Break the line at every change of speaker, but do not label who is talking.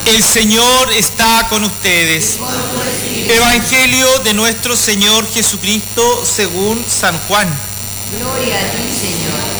El Señor está con ustedes. Evangelio de nuestro Señor Jesucristo según San Juan.
Gloria a ti, Señor.